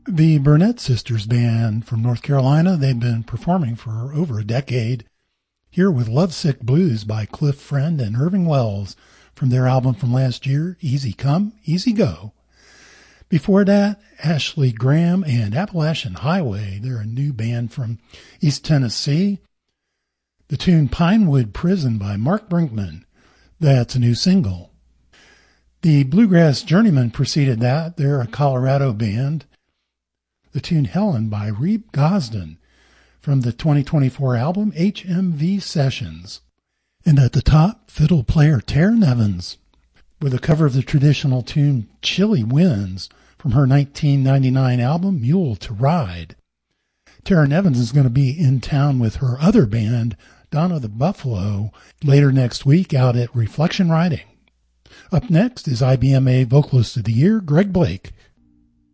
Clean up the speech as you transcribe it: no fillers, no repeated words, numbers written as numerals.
The Burnett Sisters Band from North Carolina, they've been performing for over a decade. Here with Lovesick Blues by Cliff Friend and Irving Wells from their album from last year, Easy Come, Easy Go. Before that, Ashley Graham and Appalachian Highway. They're a new band from East Tennessee. The tune Pinewood Prison by Mark Brinkman. That's a new single. The Bluegrass Journeymen preceded that. They're a Colorado band. The tune Helen by Reeb Gosden from the 2024 album HMV Sessions. And at the top, fiddle player Tara Nevins with a cover of the traditional tune Chilly Winds from her 1999 album Mule to Ride. Tara Nevins is going to be in town with her other band, Donna the Buffalo, later next week out at Reflection Riding. Up next is IBMA Vocalist of the Year, Greg Blake.